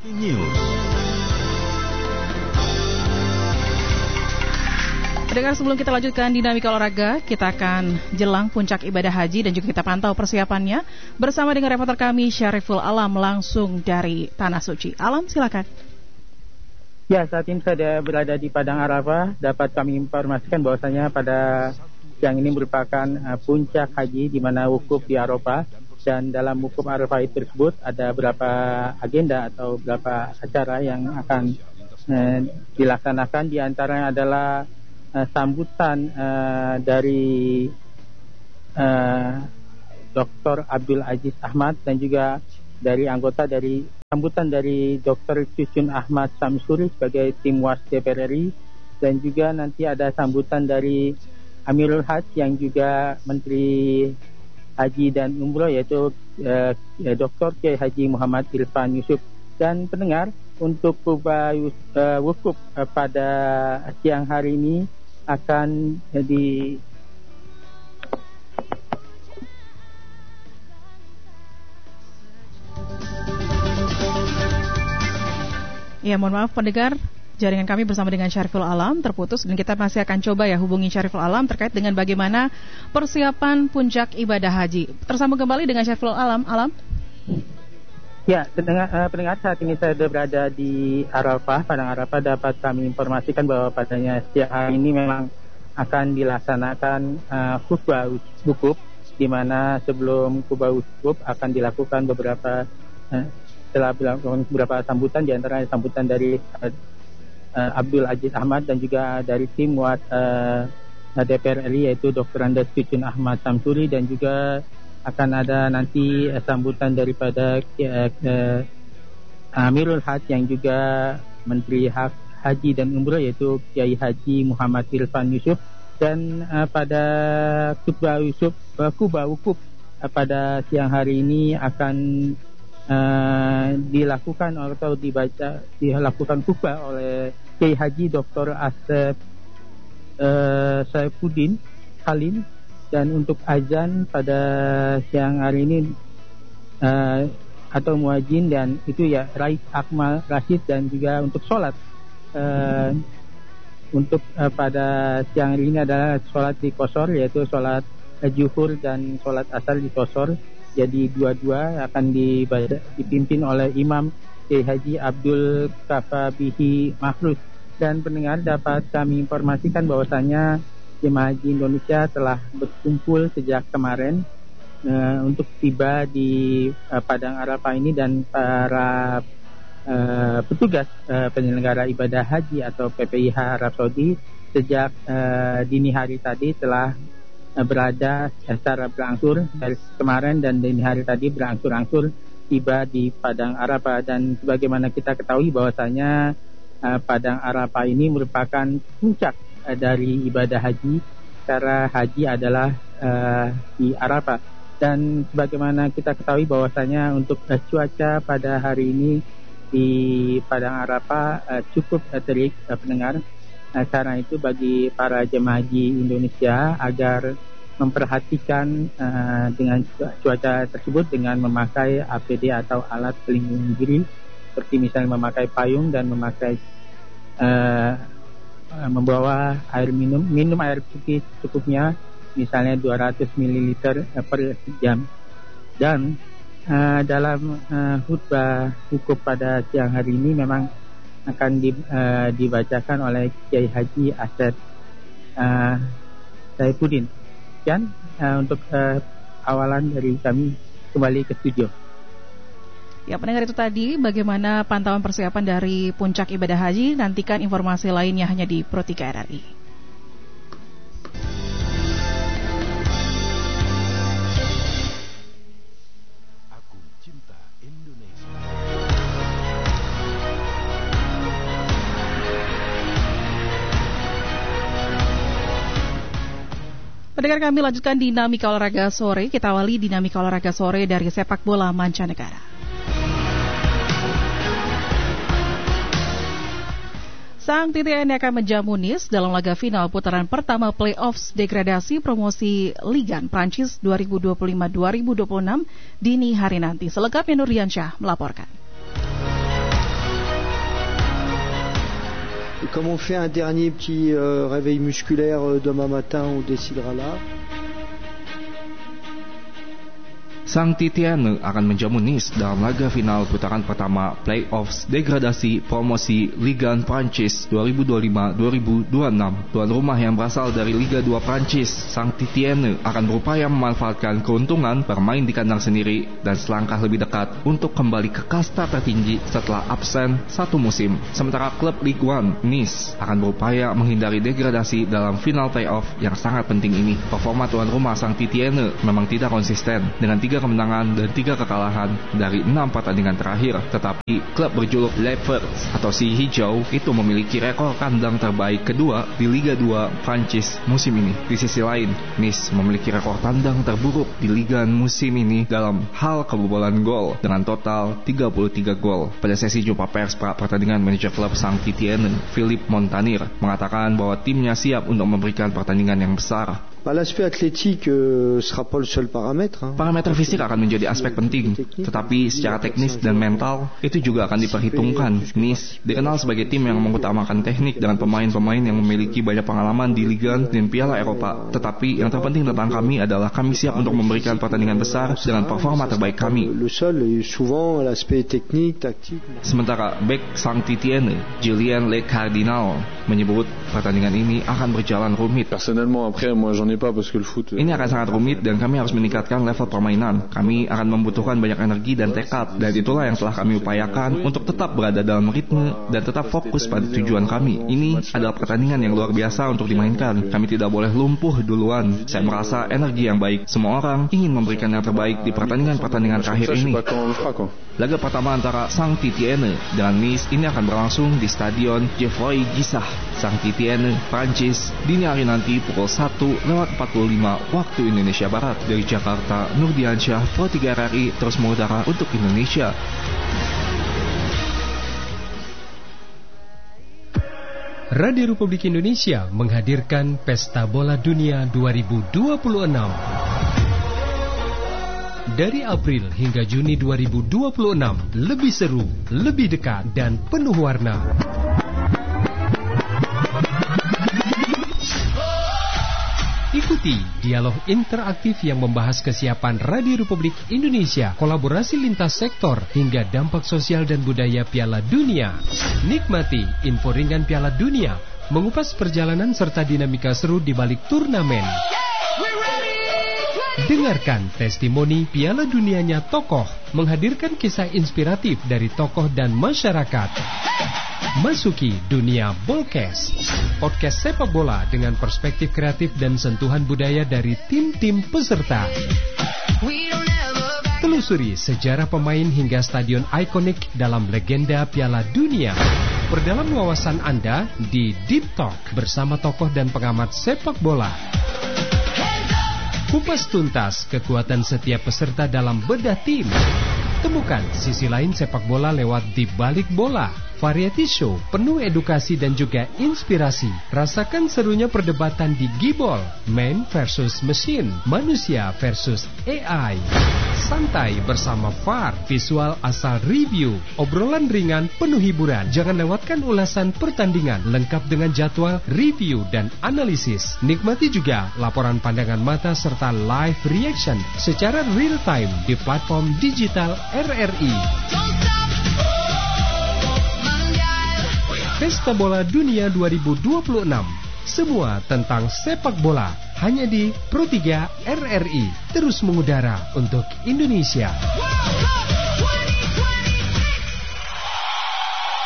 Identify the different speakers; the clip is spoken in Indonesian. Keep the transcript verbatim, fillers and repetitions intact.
Speaker 1: News.
Speaker 2: Pendengar, sebelum kita lanjutkan dinamika olahraga, kita akan jelang puncak ibadah haji dan juga kita pantau persiapannya bersama dengan reporter kami Syariful Alam langsung dari Tanah Suci. Alam, silakan.
Speaker 3: Ya, saat ini saya berada di Padang Arafah. Dapat kami informasikan bahwasanya pada siang ini merupakan uh, puncak haji di mana wukuf di Arafah, dan dalam wukuf Arafah tersebut ada beberapa agenda atau beberapa acara yang akan uh, dilaksanakan. Di antaranya adalah Uh, sambutan uh, dari uh, Doktor Abdul Aziz Ahmad dan juga dari anggota dari sambutan dari Doktor Cucun Ahmad Samsuri sebagai tim W A S D P R R I, dan juga nanti ada sambutan dari Amirul Hajj yang juga Menteri Haji dan Umroh, yaitu uh, Doktor Kiai Haji Muhammad Irfan Yusuf. Dan pendengar, untuk uh, wukuf uh, pada siang hari ini akan jadi
Speaker 2: ya mohon maaf pendengar, jaringan kami bersama dengan Syariful Alam terputus dan kita masih akan coba ya hubungi Syariful Alam terkait dengan bagaimana persiapan puncak ibadah haji. Tersambung kembali dengan Syariful Alam. Alam.
Speaker 3: Ya, pendengar, uh, pendengar saat ini saya berada di Arafah, Padang Arafah. Dapat kami informasikan bahwa padanya siang hari ini memang akan dilaksanakan uh, khutbah wukuf, di mana sebelum khutbah wukuf akan dilakukan beberapa uh, setelah dilakukan beberapa sambutan, di antaranya sambutan dari uh, uh, Abdul Aziz Ahmad dan juga dari tim W A S uh, D P R R I, yaitu Doktor Andes Cucun Ahmad Samsuri, dan juga akan ada nanti uh, sambutan daripada uh, uh, Amirul Hajj yang juga Menteri Hak, Haji dan Umroh, yaitu Kiai Haji Muhammad Irfan Yusuf. Dan uh, pada khutbah Yusuf uh, khutbah wukuf uh, pada siang hari ini akan uh, dilakukan atau dibaca dilakukan khutbah oleh Kiai Haji Doktor Asep uh, Saifuddin Halim. Dan untuk azan pada siang hari ini uh, atau muadzin, dan itu ya Rais Akmal Rashid, dan juga untuk sholat uh, untuk uh, pada siang hari ini adalah sholat di Qosor, yaitu sholat uh, Zuhur dan sholat Asar di Qosor. Jadi dua-dua akan dibaca, dipimpin oleh Imam Kiai Haji Abdul Kafabihi Makhlus. Dan pendengar, dapat kami informasikan bahwasanya jemaah haji Indonesia telah berkumpul sejak kemarin uh, untuk tiba di uh, Padang Arafah ini, dan para uh, petugas uh, penyelenggara ibadah haji atau P P I H Arab Saudi sejak uh, dini hari tadi telah uh, berada secara berangsur dari kemarin, dan dini hari tadi berangsur-angsur tiba di Padang Arafah. Dan sebagaimana kita ketahui bahwasanya uh, Padang Arafah ini merupakan puncak dari ibadah haji, cara haji adalah uh, di Arafah. Dan sebagaimana kita ketahui bahwasanya untuk uh, cuaca pada hari ini di Padang Arafah uh, cukup uh, terik, uh, pendengar. Uh, karena itu bagi para jemaah haji Indonesia agar memperhatikan uh, dengan cuaca tersebut dengan memakai A P D atau alat pelindung diri, seperti misalnya memakai payung dan memakai uh, membawa air minum, minum air putih cukupnya, misalnya dua ratus mililiter per jam. Dan uh, dalam uh, khutbah wukuf pada siang hari ini memang akan di, uh, dibacakan oleh Kiai Haji Asep uh, Saifuddin. Sekian uh, untuk uh, awalan dari kami, kembali ke studio.
Speaker 2: Ya, pendengar, itu tadi bagaimana pantauan persiapan dari puncak ibadah haji. Nantikan informasi lainnya hanya di Pro tiga R R I.
Speaker 1: Aku cinta Indonesia.
Speaker 2: Pendengar, kami lanjutkan dinamika olahraga sore. Kita awali dinamika olahraga sore dari sepak bola mancanegara. Sang Titi ini akan menjamu Nice dalam laga final putaran pertama playoffs degradasi promosi Liga Prancis dua ribu dua puluh lima dua ribu dua puluh enam dini hari nanti. Selengkapnya Nurdiansyah melaporkan.
Speaker 4: Comme on fait un dernier petit euh, réveil musculaire euh, demain matin, on décidera là.
Speaker 5: Sang Titiane akan menjamu Nice dalam laga final putaran pertama playoffs degradasi promosi Liga Prancis dua ribu dua puluh lima dua ribu dua puluh enam. Tuan rumah yang berasal dari Liga dua Prancis, Sang Titiane akan berupaya memanfaatkan keuntungan bermain di kandang sendiri dan selangkah lebih dekat untuk kembali ke kasta tertinggi setelah absen satu musim. Sementara klub Ligue satu Nice akan berupaya menghindari degradasi dalam final playoff yang sangat penting ini. Performa tuan rumah Sang Titiane memang tidak konsisten dengan tiga kemenangan dan tiga kekalahan dari enam pertandingan terakhir, tetapi klub berjuluk Leopards atau Si Hijau itu memiliki rekor kandang terbaik kedua di Liga dua Prancis musim ini. Di sisi lain, Nice memiliki rekor tandang terburuk di Liga musim ini dalam hal kebobolan gol dengan total tiga puluh tiga gol. Pada sesi jumpa pers pra pertandingan, manajer klub Sang Titiane, Philippe Montagnier, mengatakan bahwa timnya siap untuk memberikan pertandingan yang besar.
Speaker 4: L'aspect athlétique euh, sera pas le seul paramètre. Hein.
Speaker 5: Parameter fisik akan menjadi aspek penting, tetapi secara teknis dan mental itu juga akan diperhitungkan. Nice dikenal sebagai tim yang mengutamakan teknik dengan pemain-pemain yang memiliki banyak pengalaman di Liga dan Piala Eropa. Tetapi yang terpenting tentang kami adalah kami siap untuk memberikan pertandingan besar dengan performa terbaik kami. Sementara bek Sang Titiane, Julien Le Cardinal, menyebut pertandingan ini akan berjalan rumit.
Speaker 6: Personnellement, après, moi j'en ai pas parce que le foot.
Speaker 5: Ini akan sangat rumit dan kami harus meningkatkan level permainan. Kami akan membutuhkan banyak energi dan tekad, dan itulah yang telah kami upayakan untuk tetap berada dalam ritme dan tetap fokus pada tujuan kami. Ini adalah pertandingan yang luar biasa untuk dimainkan. Kami tidak boleh lumpuh duluan. Saya merasa energi yang baik. Semua orang ingin memberikan yang terbaik di pertandingan-pertandingan terakhir ini. Laga pertama antara Sang Titiane dengan Nice ini akan berlangsung di Stadion Geoffroy Guichard, Sang Titiane, Prancis, dini hari nanti pukul satu lewat empat puluh lima waktu Indonesia Barat. Dari Jakarta, Nurdiansyah, Pro tiga R I, terus mengudara untuk Indonesia.
Speaker 7: Radio Republik Indonesia menghadirkan Pesta Bola Dunia dua ribu dua puluh enam. Dari April hingga Juni dua ribu dua puluh enam, lebih seru, lebih dekat, dan penuh warna. Ikuti dialog interaktif yang membahas kesiapan Radio Republik Indonesia, kolaborasi lintas sektor, hingga dampak sosial dan budaya Piala Dunia. Nikmati info ringan Piala Dunia, mengupas perjalanan serta dinamika seru di balik turnamen. Dengarkan testimoni Piala Dunianya tokoh, menghadirkan kisah inspiratif dari tokoh dan masyarakat. Masuki dunia Bolcast, podcast sepak bola dengan perspektif kreatif dan sentuhan budaya dari tim-tim peserta. Telusuri sejarah pemain hingga stadion ikonik dalam legenda Piala Dunia. Perdalam wawasan Anda di Deep Talk bersama tokoh dan pengamat sepak bola. Kupas tuntas kekuatan setiap peserta dalam bedah tim. Temukan sisi lain sepak bola lewat Di Balik Bola, variety show penuh edukasi dan juga inspirasi. Rasakan serunya perdebatan di Gibol, man versus machine, manusia versus A I. Santai bersama V A R, visual asal review, obrolan ringan penuh hiburan. Jangan lewatkan ulasan pertandingan lengkap dengan jadwal, review dan analisis. Nikmati juga laporan pandangan mata serta live reaction secara real time di platform digital R R I. Pesta Bola Dunia dua ribu dua puluh enam. Semua tentang sepak bola hanya di Pro tiga R R I, terus mengudara untuk Indonesia.